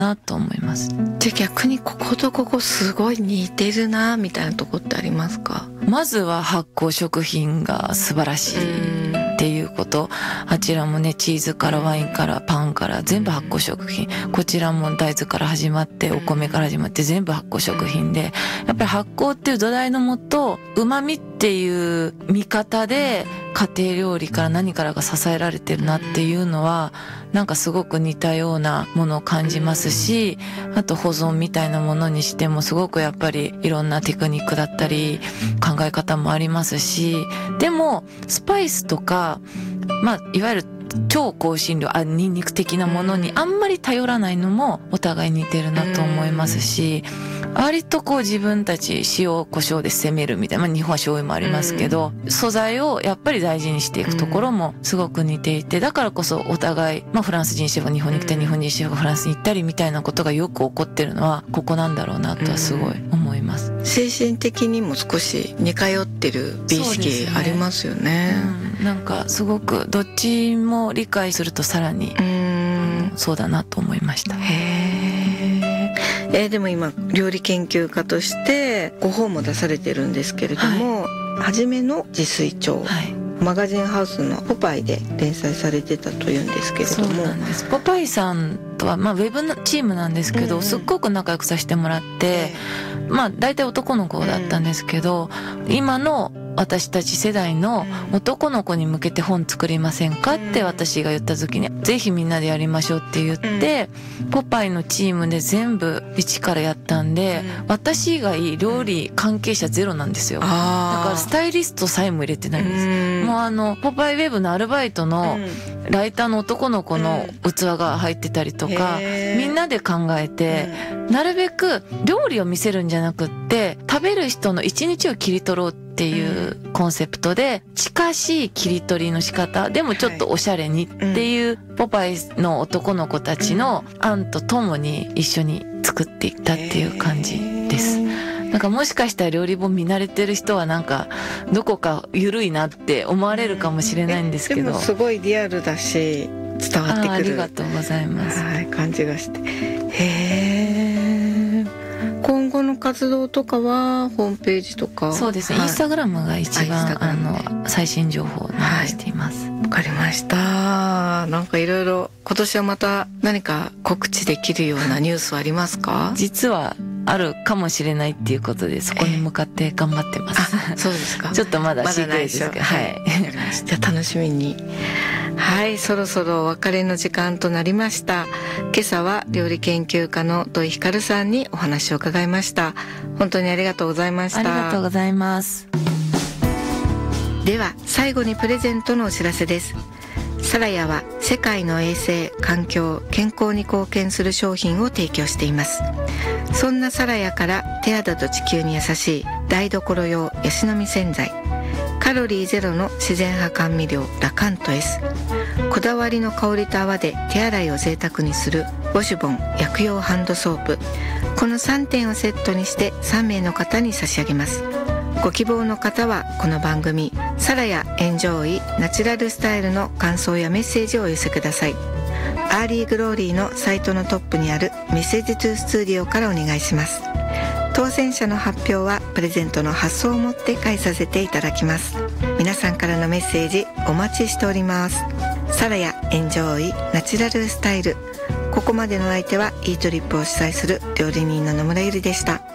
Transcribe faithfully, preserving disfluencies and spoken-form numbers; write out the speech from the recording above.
なと思います。 じゃあ逆にこことここすごい似てるなみたいなとこってありますか？ まずは発酵食品が素晴らしいっていうこと。あちらもね、チーズからワインからパンから全部発酵食品。こちらも大豆から始まってお米から始まって全部発酵食品で、やっぱり発酵っていう土台のもと、旨味っていう見方で家庭料理から何からが支えられてるなっていうのは、なんかすごく似たようなものを感じますし、あと保存みたいなものにしてもすごくやっぱりいろんなテクニックだったり考え方もありますし、でもスパイスとか、まあいわゆる超香辛料、あ、ニンニク的なものにあんまり頼らないのもお互い似てるなと思いますし、割とこう自分たち塩胡椒で攻めるみたいな、まあ、日本は醤油もありますけど、素材をやっぱり大事にしていくところもすごく似ていて、だからこそお互い、まあフランス人シェフが日本に来て日本人シェフがフランスに行ったりみたいなことがよく起こってるのはここなんだろうなとはすごい思います。 精神的にも少し似通ってる美意識ありますよね。 うん、なんかすごくどっちも理解するとさらにうんそうだなと思いました。 へー。えー、でも今料理研究家としてご本も出されてるんですけれども、はい、初めの自炊帳、はい、マガジンハウスのポパイで連載されてたというんですけれども。 そうなんです。ポパイさんとは、まあ、ウェブのチームなんですけど、うんうん、すっごく仲良くさせてもらって、えー、まあ大体男の子だったんですけど、うん、今の私たち世代の男の子に向けて本作りませんかって私が言った時に、ぜひみんなでやりましょうって言って、ポパイのチームで全部一からやったんで、私以外料理関係者ゼロなんですよ。だからスタイリストさえも入れてないんです。もうあのポパイウェブのアルバイトのライターの男の子の器が入ってたりとか、みんなで考えて、なるべく料理を見せるんじゃなくって、食べる人の一日を切り取ろうっていうコンセプトで、近しい切り取りの仕方でもちょっとおしゃれにっていうポパイの男の子たちの案とともに一緒に作っていったっていう感じです。なんかもしかしたら料理本見慣れてる人はなんかどこか緩いなって思われるかもしれないんですけど、 でもすごいリアルだし伝わってくる、 あ, ありがとうございます、 はい、感じがして、へー。今後の活動とかはホームページとか。 そうですね、はい、インスタグラムが一番あの最新情報を流しています。 わ、はい、かりました。なんかいろいろ今年はまた何か告知できるようなニュースはありますか？ 実はあるかもしれないっていうことで、そこに向かって頑張ってます。 あ、そうですか。 ちょっとまだシークレットですけど、はい、 じゃあ楽しみに。はい、そろそろお別れの時間となりました。今朝は料理研究家の土井ひかるさんにお話を伺いました。本当にありがとうございました。 ありがとうございます。 では最後にプレゼントのお知らせです。サラヤは世界の衛生、環境、健康に貢献する商品を提供しています。そんなサラヤから手肌と地球に優しい台所用ヤシの実洗剤、カロリーゼロの自然派甘味料ラカント S、 こだわりの香りと泡で手洗いを贅沢にするウォシュボン薬用ハンドソープ、このさんてんをセットにしてさんめいの方に差し上げます。ご希望の方はこの番組サラヤエンジョイナチュラルスタイルの感想やメッセージをお寄せください。アーリーグローリーのサイトのトップにあるメッセージトゥースタジオからお願いします。当選者の発表はプレゼントの発送をもって返させていただきます。皆さんからのメッセージお待ちしております。サラヤエンジョイナチュラルスタイル、ここまでの相手はイートリップを主催する料理人の野村ゆりでした。